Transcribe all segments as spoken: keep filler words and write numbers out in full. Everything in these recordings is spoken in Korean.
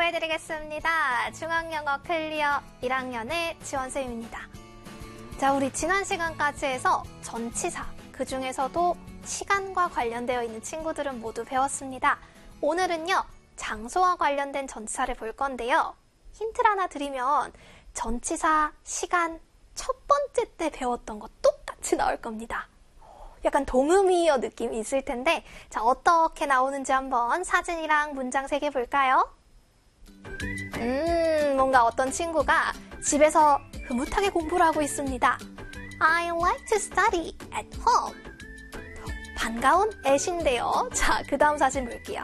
공부해드리겠습니다. 중학영어 클리어 일 학년의 지원쌤입니다. 자, 우리 지난 시간까지 해서 전치사, 그 중에서도 시간과 관련되어 있는 친구들은 모두 배웠습니다. 오늘은요, 장소와 관련된 전치사를 볼 건데요. 힌트를 하나 드리면 전치사, 시간, 첫 번째 때 배웠던 거 똑같이 나올 겁니다. 약간 동음이어 느낌이 있을 텐데, 자, 어떻게 나오는지 한번 사진이랑 문장 세 개 볼까요? 음, 뭔가 어떤 친구가 집에서 흐뭇하게 공부를 하고 있습니다. I like to study at home. 반가운 애신데요. 자, 그 다음 사진 볼게요.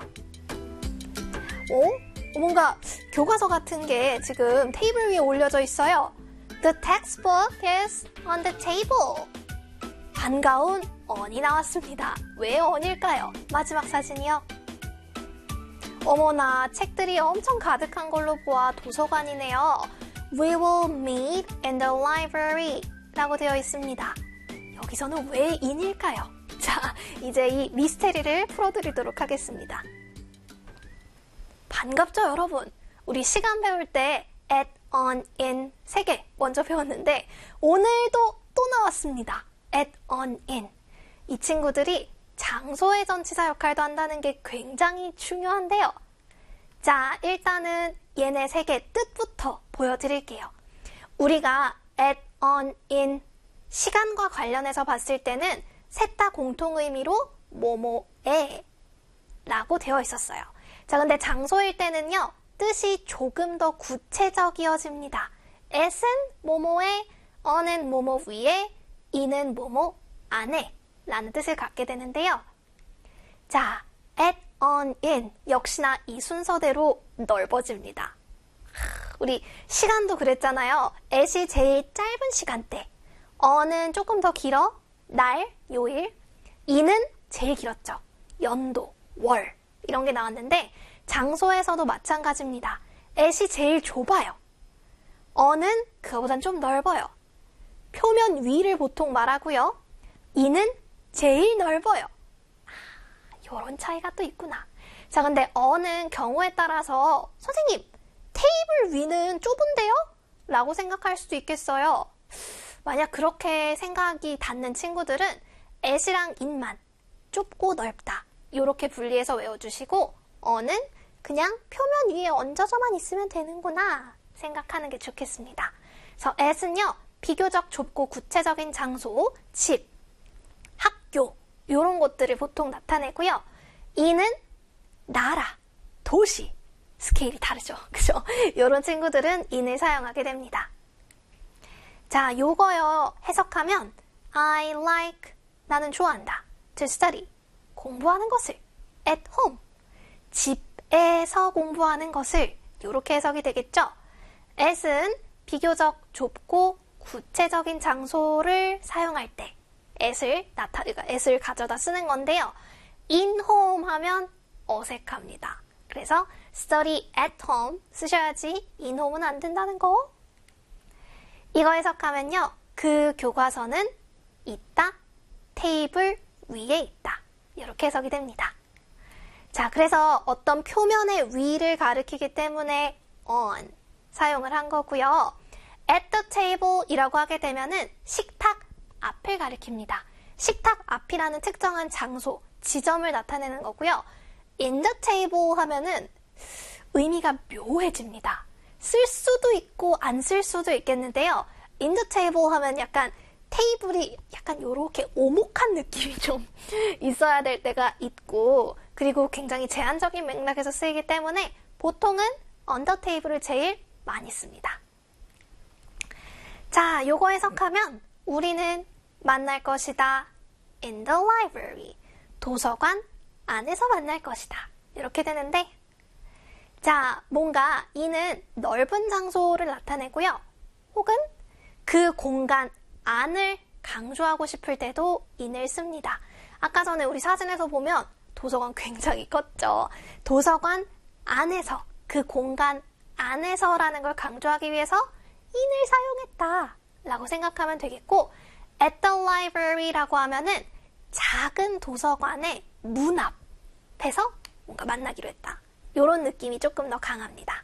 오, 뭔가 교과서 같은 게 지금 테이블 위에 올려져 있어요. The textbook is on the table. 반가운 언이 나왔습니다. 왜 언일까요? 마지막 사진이요. 어머나, 책들이 엄청 가득한 걸로 보아 도서관이네요. We will meet in the library 라고 되어 있습니다. 여기서는 왜 인일까요? 자, 이제 이 미스테리를 풀어드리도록 하겠습니다. 반갑죠, 여러분? 우리 시간 배울 때 at, on, in 세 개 먼저 배웠는데 오늘도 또 나왔습니다. at, on, in. 이 친구들이 장소의 전치사 역할도 한다는 게 굉장히 중요한데요. 자, 일단은 얘네 세 개 뜻부터 보여드릴게요. 우리가 at, on, in 시간과 관련해서 봤을 때는 셋 다 공통 의미로 뭐뭐에 라고 되어 있었어요. 자, 근데 장소일 때는요, 뜻이 조금 더 구체적이어집니다. at은 뭐뭐에, on은 뭐뭐 위에, in은 뭐뭐 안에 라는 뜻을 갖게 되는데요. 자, at, on, in 역시나 이 순서대로 넓어집니다. 우리 시간도 그랬잖아요. at이 제일 짧은 시간대, on은 조금 더 길어, 날, 요일, in은 제일 길었죠. 연도, 월 이런 게 나왔는데 장소에서도 마찬가지입니다. at이 제일 좁아요. on은 그거보단 좀 넓어요. 표면 위를 보통 말하고요. in은 제일 넓어요. 아, 요런 차이가 또 있구나. 자, 근데 on은 경우에 따라서 선생님, 테이블 위는 좁은데요? 라고 생각할 수도 있겠어요. 만약 그렇게 생각이 닿는 친구들은 at이랑 in만 좁고 넓다 이렇게 분리해서 외워주시고 on은 그냥 표면 위에 얹어져만 있으면 되는구나 생각하는 게 좋겠습니다. 그래서 at은요, 비교적 좁고 구체적인 장소, 집, 학교 이런 것들을 보통 나타내고요. in은 나라, 도시, 스케일이 다르죠. 그죠? 이런 친구들은 in을 사용하게 됩니다. 자, 요거요 해석하면 I like, 나는 좋아한다. to study, 공부하는 것을. at home, 집에서 공부하는 것을. 요렇게 해석이 되겠죠. at은 비교적 좁고 구체적인 장소를 사용할 때 at을 나타, 그러니까 at을 가져다 쓰는 건데요. in home 하면 어색합니다. 그래서 study at home 쓰셔야지 in home은 안 된다는 거. 이거 해석하면요, 그 교과서는 있다, 테이블 위에 있다. 이렇게 해석이 됩니다. 자, 그래서 어떤 표면의 위를 가리키기 때문에 on 사용을 한 거고요. at the table 이라고 하게 되면은 식탁 앞을 가리킵니다. 식탁 앞이라는 특정한 장소, 지점을 나타내는 거고요. in the table 하면은 의미가 묘해집니다. 쓸 수도 있고 안 쓸 수도 있겠는데요. in the table 하면 약간 테이블이 약간 요렇게 오목한 느낌이 좀 있어야 될 때가 있고, 그리고 굉장히 제한적인 맥락에서 쓰이기 때문에 보통은 on the table을 제일 많이 씁니다. 자, 요거 해석하면 우리는 만날 것이다 in the library, 도서관 안에서 만날 것이다. 이렇게 되는데, 자, 뭔가 in은 넓은 장소를 나타내고요. 혹은 그 공간 안을 강조하고 싶을 때도 in을 씁니다. 아까 전에 우리 사진에서 보면 도서관 굉장히 컸죠. 도서관 안에서, 그 공간 안에서라는 걸 강조하기 위해서 in을 사용했다 라고 생각하면 되겠고, at the library 라고 하면은 작은 도서관의 문 앞에서 뭔가 만나기로 했다. 이런 느낌이 조금 더 강합니다.